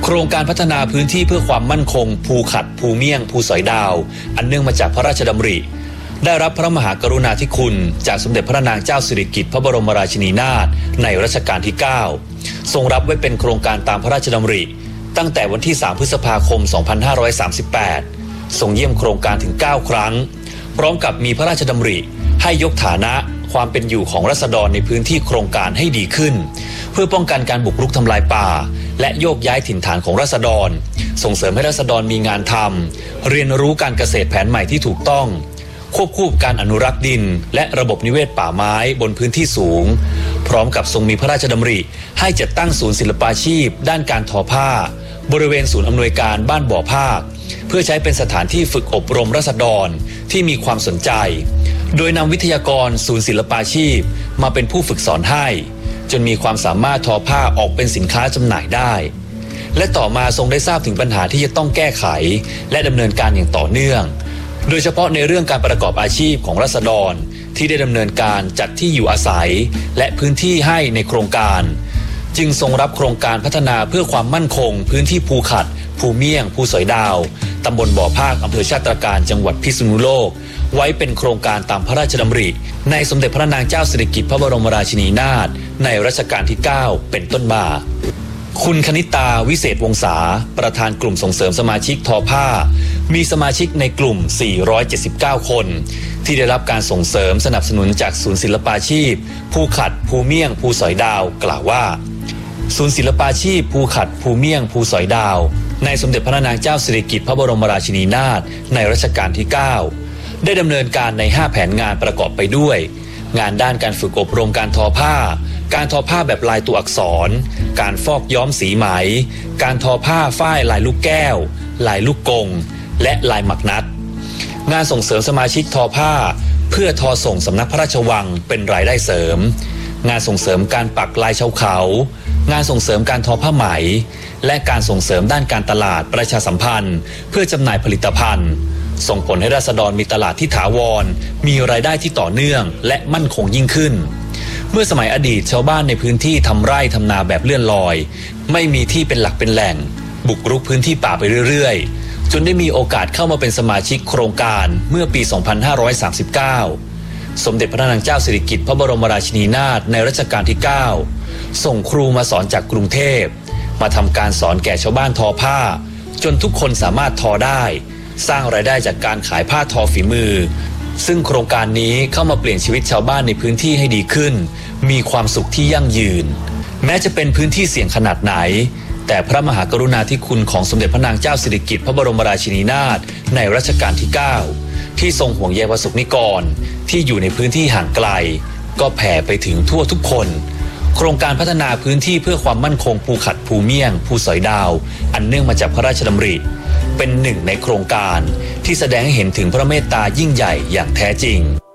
โครงการพัฒนาพื้นที่เพื่อความมั่นคงภูขัดภูเมี่ยงภูสอยดาวอันเนื่องมาจากพระราชดำริได้รับพระมหากรุณาธิคุณจากสมเด็จพระนางเจ้าสิริกิติ์พระบรมราชินีนาถในรัชกาลที่ 9ทรงรับไว้เป็นโครงการตามพระราชดำริตั้งแต่วันที่ 3 พฤษภาคม 2538 ทรงเยี่ยมโครงการถึง 9 ครั้งพร้อมกับมีพระราชดำริให้ยกฐานะความเป็นอยู่ของราษฎรในพื้นที่โครงการให้ดีขึ้นเพื่อป้องกันการบุกรุกทำลายป่าและโยกย้ายถิ่นฐานของราษฎรส่งเสริมให้ราษฎรมีงานทำเรียนรู้การเกษตรแผนใหม่ที่ถูกต้องควบคู่การอนุรักษ์ดินและระบบนิเวศป่าไม้บนพื้นที่สูงพร้อมกับทรงมีพระราชดำริให้จัดตั้งศูนย์ศิลปาชีพด้านการทอผ้าบริเวณศูนย์อำนวยการบ้านบ่อภาคเพื่อใช้เป็นสถานที่ฝึกอบรมราษฎรที่มีความสนใจโดยนำวิทยากรศูนย์ศิลปาชีพมาเป็นผู้ฝึกสอนให้จนมีความสามารถทอผ้าออกเป็นสินค้าจำหน่ายได้และต่อมาทรงได้ทราบถึงปัญหาที่จะต้องแก้ไขและดำเนินการอย่างต่อเนื่องโดยเฉพาะในเรื่องการประกอบอาชีพของราษฎรที่ได้ดำเนินการจัดที่อยู่อาศัยและพื้นที่ให้ในโครงการจึงทรงรับโครงการพัฒนาเพื่อความมั่นคงพื้นที่ภูขัดภูเมี่ยงภูสอยดาวตำบลบ่อภาคอำเภอชาตรการจังหวัดพิษณุโลกไว้เป็นโครงการตามพระราชดำริในสมเด็จพระนางเจ้าสิริกิติ์พระบรมราชินีนาถในรัชกาลที่ 9 เป็นต้นมาคุณคณิตาวิเศษวงศาประธานกลุ่มส่งเสริมสมาชิกทอผ้ามีสมาชิกในกลุ่ม479คนที่ได้รับการส่งเสริมสนับสนุนจากศูนย์ศิลปาชีพภูขัดภูเมี่ยงภูสอยดาวกล่าวว่าศูนย์ศิลปาชีพภูขัดภูเมี่ยงภูสอยดาวในสมเด็จพระนางเจ้าสิริกิติ์พระบรมราชินีนาถในรัชกาลที่ 9ได้ดำเนินการใน5แผนงานประกอบไปด้วยงานด้านการฝึกอบรมการทอผ้าการทอผ้าแบบลายตัวอักษรการฟอกย้อมสีไหมการทอผ้าฝ้ายลายลูกแก้วลายลูกกงและลายหมักนัดงานส่งเสริมสมาชิกทอผ้าเพื่อทอส่งสำนักพระราชวังเป็นรายได้เสริมงานส่งเสริมการปักลายชาวเขางานส่งเสริมการทอผ้าไหมและการส่งเสริมด้านการตลาดประชาสัมพันธ์เพื่อจำหน่ายผลิตภัณฑ์ส่งผลให้ราษฎรมีตลาดที่ถาวรมีรายได้ที่ต่อเนื่องและมั่นคงยิ่งขึ้นเมื่อสมัยอดีตชาวบ้านในพื้นที่ทำไร่ทำนาแบบเลื่อนลอยไม่มีที่เป็นหลักเป็นแหล่งบุกรุกพื้นที่ป่าไปเรื่อยๆจนได้มีโอกาสเข้ามาเป็นสมาชิกโครงการเมื่อปี 2539 สมเด็จพระนางเจ้าสิริกิติ์พระบรมราชินีนาถในรัชกาลที่ 9 ส่งครูมาสอนจากกรุงเทพมาทำการสอนแก่ชาวบ้านทอผ้าจนทุกคนสามารถทอได้สร้างรายได้จากการขายผ้าทอฝีมือซึ่งโครงการนี้เข้ามาเปลี่ยนชีวิตชาวบ้านในพื้นที่ให้ดีขึ้นมีความสุขที่ยั่งยืนแม้จะเป็นพื้นที่เสี่ยงขนาดไหนแต่พระมหากรุณาธิคุณของสมเด็จพระนางเจ้าสิริกิติ์พระบรมราชินีนาถในรัชกาลที่ 9ที่ทรงห่วงใยประสบนิกรที่อยู่ในพื้นที่ห่างไกลก็แผ่ไปถึงทั่วทุกคนโครงการพัฒนาพื้นที่เพื่อความมั่นคงภูขัดภูเมี่ยงภูสอยดาวอันเนื่องมาจากพระราชดำริเป็นหนึ่งในโครงการที่แสดงให้เห็นถึงพระเมตตายิ่งใหญ่อย่างแท้จริง